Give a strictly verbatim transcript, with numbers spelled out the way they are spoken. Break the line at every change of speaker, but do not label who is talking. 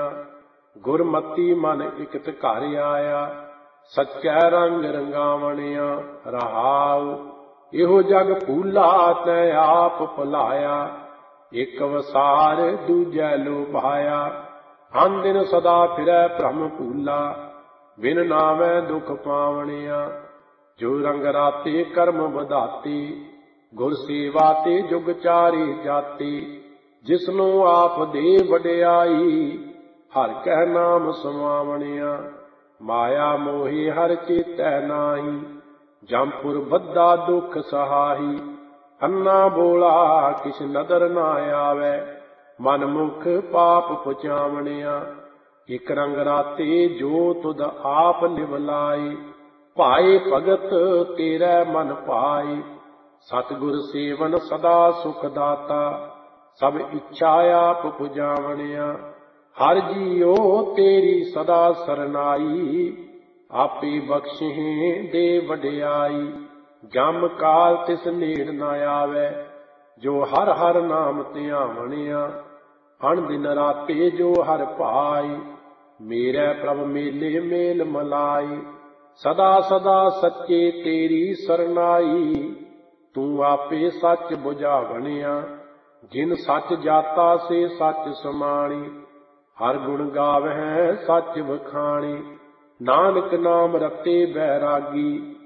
ਗੁਰਮਤੀ ਮਨ ਇਕਤ ਘਰ ਆਇਆ, ਸੱਚੈ ਰੰਗ ਰੰਗਾਵਣਿਆ। ਰਹਾਉ ਇਹੋ ਜਗ ਭੂਲਾ ਤੈ ਆਪ ਭੁਲਾਇਆ, ਇੱਕ ਵਸਾਰ ਦੂਜੈ ਲੋਭਾਇਆ। ਅਨ ਦਿਨ ਸਦਾ ਫਿਰੈ ਭ੍ਰਮ ਭੂਲਾ, ਬਿਨ ਨਾਮੈ ਦੁਖ ਪਾਵਣਿਆ। ਜੋ ਰੰਗ ਰਾਤੇ ਕਰਮ ਵਧਾਤੀ, ਗੁਰ ਸੇਵਾ ਤੇ ਜੁਗ ਚਾਰੇ ਜਾਤੀ। ਜਿਸਨੂੰ ਆਪ ਦੇ ਵਡਿਆਈ, ਹਰਿ ਕੈ ਨਾਮ ਸਮਾਵਣਿਆ। ਮਾਇਆ ਮੋਹਿ ਹਰਿ ਚੇਤੈ ਨਾਹੀ, ਜੰਪੁਰ ਬੱਧਾ ਦੁਖ ਸਹਾਈ। ਅੰਨਾ ਬੋਲਾ ਕਿਛ ਨਦਰ ਨਾ ਆਵੈ, ਮਨ ਮੁਖ ਪਾਪ ਪੁਚਾਵਣਿਆ। ਇਕ ਰੰਗ ਰਾਤੇ ਜੋ ਤੁਧ ਆਪ ਲਿਵ ਲਾਈ, ਭਾਏ ਭਗਤ ਤੇਰੇ ਮਨ ਭਾਈ। ਸਤਿਗੁਰ ਸੇਵਨ ਸਦਾ ਸੁਖ ਦਾਤਾ, ਸਭ ਇੱਛਾ ਆਪ ਪੁਜਾਵਣਿਆ। ਹਰਿ ਜੀਉ ਤੇਰੀ ਸਦਾ ਸਰਨਾਈ, ਆਪੇ ਬਖਸ਼ਿਹੇ ਦੇ ਵਡਿਆਈ। ਜਮ ਕਾਲ ਤਿਸ ਨੇੜ ਨਾ ਆਵੈ, ਜੋ ਹਰਿ ਹਰਿ ਨਾਮ ਧਿਆਵਣਿਆ। ਅਣ ਦਿਨ ਰਾਤੇ ਜੋ ਹਰਿ ਭਾਈ, ਮੇਰੇ ਪ੍ਰਭ ਮੇਲੇ ਮੇਲ ਮਲਾਈ। ਸਦਾ ਸਦਾ ਸੱਚੇ ਤੇਰੀ ਸਰਨਾਈ, ਤੂੰ ਆਪੇ ਸੱਚ ਬੁਝਾਵਣਿਆ। ਜਿਨ ਸੱਚ ਜਾਤਾ ਸੇ ਸੱਚ ਸਮਾਣੀ, ਹਰ ਗੁਣ ਗਾਵਹਿ ਸੱਚ ਵਖਾਣੀ। ਨਾਨਕ ਨਾਮ ਰਤੇ ਬੈਰਾਗੀ,